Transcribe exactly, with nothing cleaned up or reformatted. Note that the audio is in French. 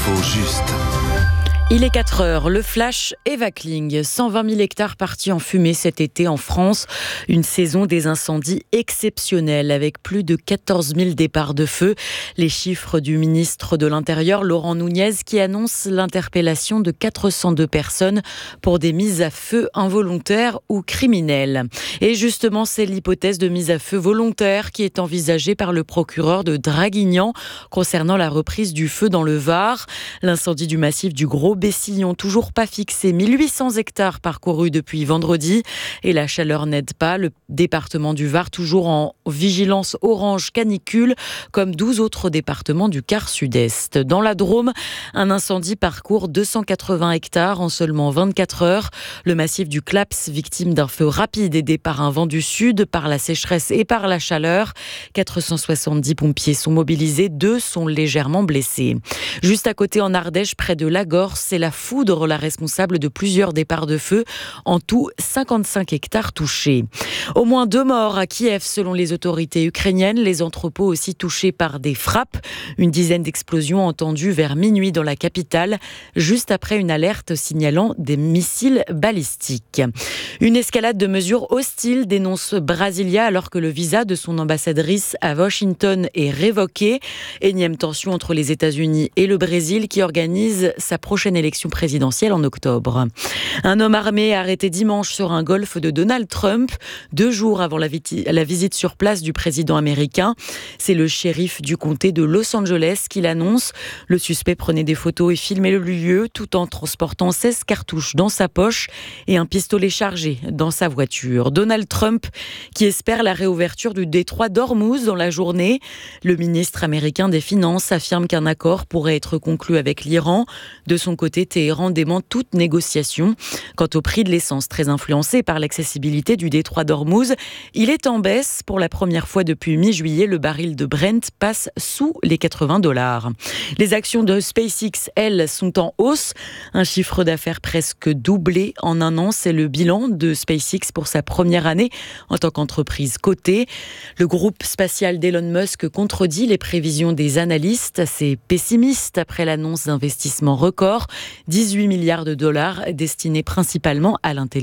L'info juste. Il est quatre heures, le flash Eva Kling. cent vingt mille hectares partis en fumée cet été en France. Une saison des incendies exceptionnelle avec plus de quatorze mille départs de feu. Les chiffres du ministre de l'Intérieur, Laurent Nunez, qui annonce l'interpellation de quatre cent deux personnes pour des mises à feu involontaires ou criminelles. Et justement, c'est l'hypothèse de mise à feu volontaire qui est envisagée par le procureur de Draguignan concernant la reprise du feu dans le Var. L'incendie du massif du Gros Bessillon, toujours pas fixé, mille huit cents hectares parcourus depuis vendredi et la chaleur n'aide pas. Le département du Var toujours en vigilance orange canicule comme douze autres départements du quart sud-est. Dans la Drôme, un incendie parcourt deux cent quatre-vingts hectares en seulement vingt-quatre heures. Le massif du Claps, victime d'un feu rapide aidé par un vent du sud, par la sécheresse et par la chaleur. quatre cent soixante-dix pompiers sont mobilisés, deux sont légèrement blessés. Juste à côté en Ardèche, près de Lagorce, c'est la foudre la responsable de plusieurs départs de feu. En tout, cinquante-cinq hectares touchés. Au moins deux morts à Kiev selon les autorités ukrainiennes. Les entrepôts aussi touchés par des frappes. Une dizaine d'explosions entendues vers minuit dans la capitale, juste après une alerte signalant des missiles balistiques. Une escalade de mesures hostiles dénonce Brasilia alors que le visa de son ambassadrice à Washington est révoqué. Énième tension entre les États-Unis et le Brésil qui organise sa prochaine élection présidentielle en octobre. Un homme armé arrêté dimanche sur un golf de Donald Trump, deux jours avant la, viti- la visite sur place du président américain. C'est le shérif du comté de Los Angeles qui l'annonce. Le suspect prenait des photos et filmait le lieu tout en transportant seize cartouches dans sa poche et un pistolet chargé dans sa voiture. Donald Trump qui espère la réouverture du détroit d'Ormuz dans la journée. Le ministre américain des Finances affirme qu'un accord pourrait être conclu avec l'Iran. De son côté, Téhéran dément toute négociation. Quant au prix de l'essence, très influencé par l'accessibilité du détroit d'Ormuz, il est en baisse. Pour la première fois depuis mi-juillet, le baril de Brent passe sous les quatre-vingts dollars. Les actions de SpaceX, elles, sont en hausse. Un chiffre d'affaires presque doublé en un an. C'est le bilan de SpaceX pour sa première année en tant qu'entreprise cotée. Le groupe spatial d'Elon Musk contredit les prévisions des analystes, assez pessimistes après l'annonce d'investissements records, dix-huit milliards de dollars destinés principalement à l'intelligence